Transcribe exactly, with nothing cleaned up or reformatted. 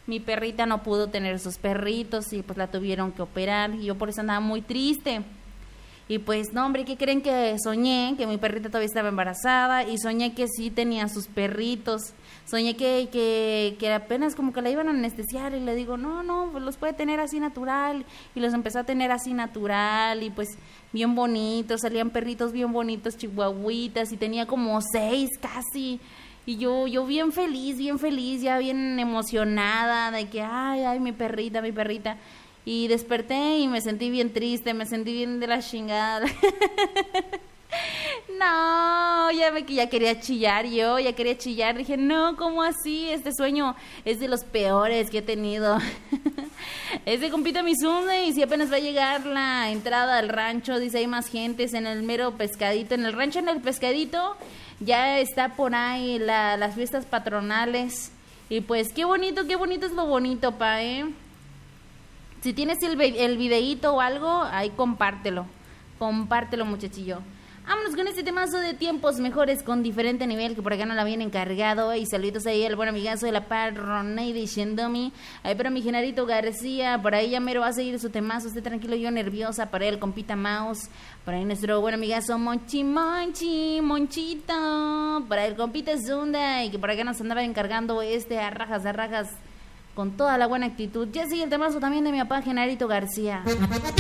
mi perrita no pudo tener sus perritos y pues la tuvieron que operar y yo por eso andaba muy triste. Y pues no, hombre, ¿qué creen? Que soñé que mi perrita todavía estaba embarazada y soñé que sí tenía sus perritos. Soñé que, que, que apenas como que la iban a anestesiar y le digo, no, no, pues los puede tener así natural. Y los empezó a tener así natural y pues bien bonitos, salían perritos bien bonitos, chihuahuitas y tenía como seis casi. Y yo, yo bien feliz, bien feliz, ya bien emocionada de que, ay, ay, mi perrita, mi perrita. Y desperté y me sentí bien triste, me sentí bien de la chingada. No, ya me ya quería chillar yo, ya quería chillar. Dije, no, ¿cómo así? Este sueño es de los peores que he tenido. Ese compita Mizunde y si apenas va a llegar la entrada al rancho, dice hay más gentes en el mero pescadito, en el rancho en el pescadito, ya está por ahí la, las fiestas patronales. Y pues qué bonito, qué bonito es lo bonito, pa, ¿eh? Si tienes el, el videíto o algo, ahí compártelo. Compártelo, muchachillo. Vámonos con este temazo de tiempos mejores con diferente nivel, que por acá no la habían encargado. Y saluditos ahí al buen amigazo de la Parroneide Shendomi. Ahí para mi Genarito García. Por ahí ya mero va a seguir su temazo. Esté tranquilo, yo nerviosa. Para él, compita Mouse. Para ahí nuestro buen amigazo Monchi Monchi, Monchito. Para el compita Zunda. Y que por acá nos andaba encargando este a rajas, a rajas. Con toda la buena actitud. Ya sigue el temazo también de mi papá Genarito García.